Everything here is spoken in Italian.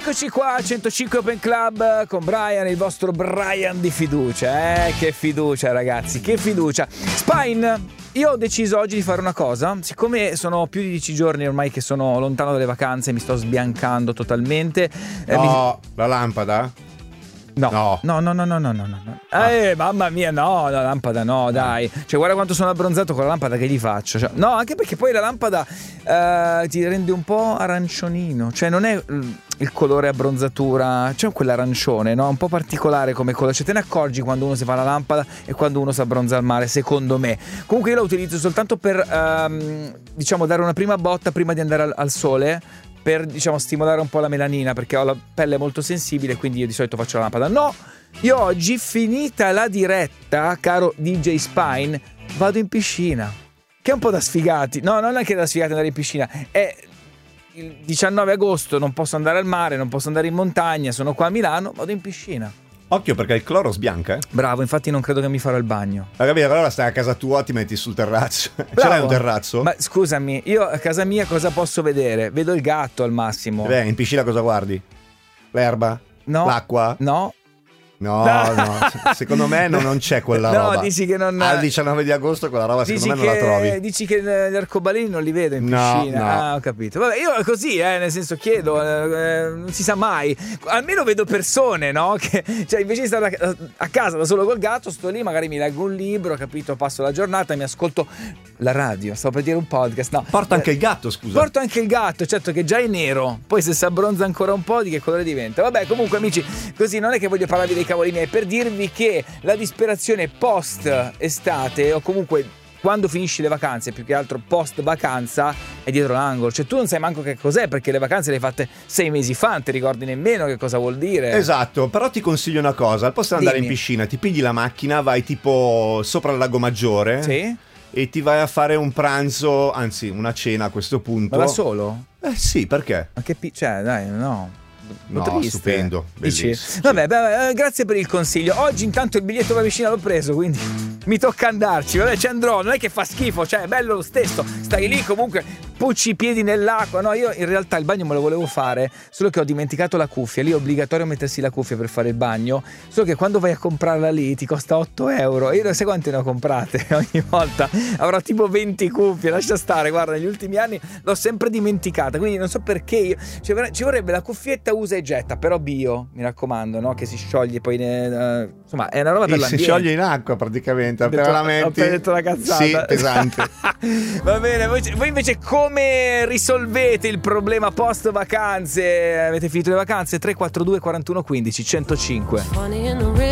Eccoci qua, 105 Open Club con Brian, il vostro Brian di fiducia. Che fiducia, ragazzi, che fiducia. Spine, io ho deciso oggi di fare una cosa. Siccome sono più di 10 giorni ormai che sono lontano dalle vacanze, mi sto sbiancando totalmente. La lampada? No. Mamma mia, no, la lampada no, dai. Cioè, guarda quanto sono abbronzato con la lampada, che gli faccio? Cioè, no, anche perché poi la lampada ti rende un po' arancione. Cioè, non è il colore abbronzatura, c'è quell'arancione, no? Un po' particolare come colore. Cioè, te ne accorgi quando uno si fa la lampada e quando uno si abbronza al mare, secondo me. Comunque io la utilizzo soltanto per, diciamo, dare una prima botta prima di andare al sole, per, diciamo, stimolare un po' la melanina, perché ho la pelle molto sensibile, quindi io di solito faccio la lampada. No, io oggi, finita la diretta, caro DJ Spine, vado in piscina, che è un po' da sfigati. No, non è che da sfigati andare in piscina, è il 19 agosto, non posso andare al mare, non posso andare in montagna, sono qua a Milano, vado in piscina. Occhio, perché il cloro sbianca, Bravo, infatti non credo che mi farò il bagno. Ragazzi, allora stai a casa tua, ti metti sul terrazzo. Ce l'hai un terrazzo? Ma scusami, io a casa mia cosa posso vedere? Vedo il gatto al massimo. Beh, in piscina cosa guardi? L'erba? No. L'acqua? No. No. Secondo me non c'è quella roba. No, dici che non... Al 19 di agosto quella roba secondo me non la trovi. Dici che gli arcobaleni non li vedo in piscina. No. Ah, ho capito. Vabbè, io così, nel senso, chiedo, non si sa mai. Almeno vedo persone, no? Che, cioè, invece di stare a casa da solo col gatto, sto lì, magari mi leggo un libro, capito? Passo la giornata, mi ascolto la radio, stavo per dire un podcast. No. Porta anche il gatto, scusa. Porto anche il gatto, certo, che già è nero. Poi se si abbronza ancora un po', di che colore diventa? Vabbè, comunque, amici, così non è che voglio parlarvi dei cavoli miei, per dirvi che la disperazione post estate, o comunque quando finisci le vacanze, più che altro post vacanza, è dietro l'angolo. Cioè, tu non sai manco che cos'è, perché le vacanze le hai fatte 6 mesi fa, non ti ricordi nemmeno che cosa vuol dire. Esatto, però ti consiglio una cosa: al posto di andare in piscina, ti pigli la macchina, vai tipo sopra il Lago Maggiore. Sì. E ti vai a fare un pranzo, anzi una cena a questo punto. Ma da solo? Sì, perché? Ma che cioè, dai, no. No, triste. stupendo, bellissimo. Vabbè, grazie per il consiglio. Oggi intanto il biglietto per la piscina l'ho preso, quindi mi tocca andarci. Vabbè, ci andrò, non è che fa schifo, cioè è bello lo stesso. Stai lì comunque, pucci i piedi nell'acqua. No, io in realtà il bagno me lo volevo fare, solo che ho dimenticato la cuffia. Lì è obbligatorio mettersi la cuffia per fare il bagno, solo che quando vai a comprarla lì ti costa 8 euro. Io non so quante ne ho comprate ogni volta. Avrò tipo 20 cuffie, lascia stare. Guarda, negli ultimi anni l'ho sempre dimenticata, quindi non so perché io, ci vorrebbe la cuffietta usa e getta, però bio, mi raccomando, no? Che si scioglie poi insomma, è una roba per l'ambiente. Si scioglie in acqua praticamente, appena la metti. Ho appena detto una cazzata. Sì, pesante. Va bene, voi invece come risolvete il problema post vacanze? Avete finito le vacanze? 342 41 15 105.